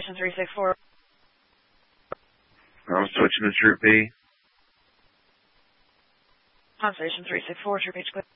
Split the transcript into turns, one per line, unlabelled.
Constellation 364.
I'm switching to Troop B.
Constellation 364, Troop H, clear.